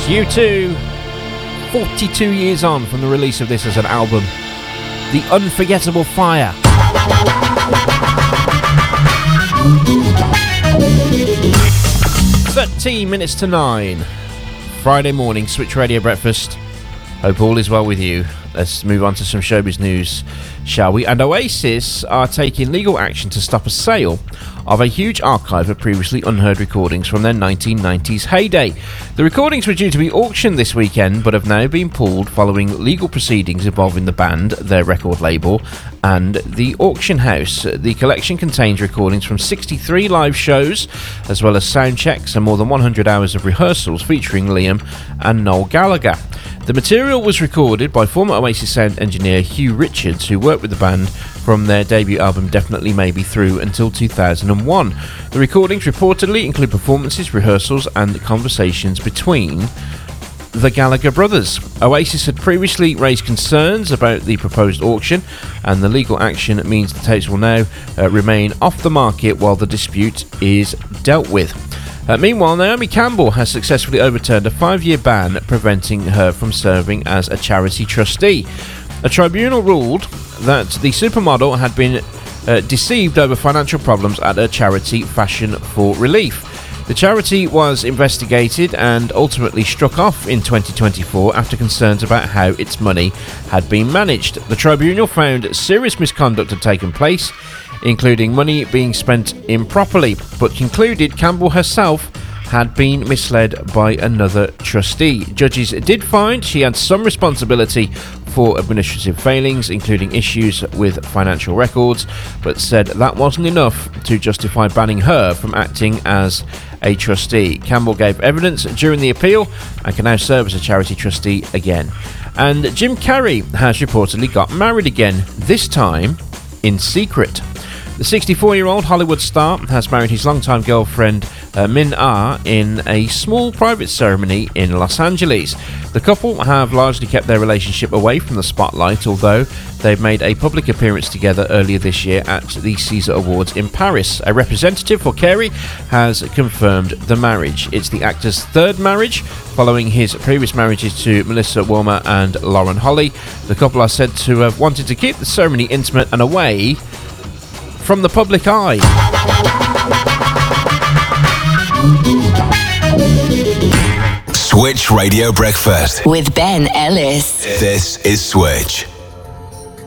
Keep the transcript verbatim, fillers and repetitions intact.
U two, forty-two years on from the release of this as an album, The Unforgettable Fire. thirteen minutes to nine, Friday morning, Switch Radio Breakfast. Hope all is well with you. Let's move on to some showbiz news, shall we? And Oasis are taking legal action to stop a sale of a huge archive of previously unheard recordings from their nineteen nineties heyday. The recordings were due to be auctioned this weekend, but have now been pulled following legal proceedings involving the band, their record label, and the auction house. The collection contains recordings from sixty-three live shows, as well as sound checks and more than one hundred hours of rehearsals featuring Liam and Noel Gallagher. The material was recorded by former Oasis sound engineer Hugh Richards, who worked with the band from their debut album Definitely Maybe through until two thousand one. The recordings reportedly include performances, rehearsals and conversations between the Gallagher brothers. Oasis had previously raised concerns about the proposed auction, and the legal action means the tapes will now uh, remain off the market while the dispute is dealt with. Uh, meanwhile, Naomi Campbell has successfully overturned a five-year ban preventing her from serving as a charity trustee. A tribunal ruled that the supermodel had been uh, deceived over financial problems at her charity Fashion for Relief. The charity was investigated and ultimately struck off in twenty twenty-four after concerns about how its money had been managed. The tribunal found serious misconduct had taken place, including money being spent improperly, but concluded Campbell herself had been misled by another trustee. Judges did find she had some responsibility for administrative failings, including issues with financial records, but said that wasn't enough to justify banning her from acting as a trustee. Campbell gave evidence during the appeal and can now serve as a charity trustee again. And Jim Carrey has reportedly got married again, this time in secret. The sixty-four-year-old Hollywood star has married his longtime girlfriend uh, Min Ah in a small private ceremony in Los Angeles. The couple have largely kept their relationship away from the spotlight, although they've made a public appearance together earlier this year at the Caesar Awards in Paris. A representative for Carey has confirmed the marriage. It's the actor's third marriage, following his previous marriages to Melissa Wilmer and Lauren Holly. The couple are said to have wanted to keep the ceremony intimate and away from the public eye. Switch Radio Breakfast with Ben Ellis. This is Switch.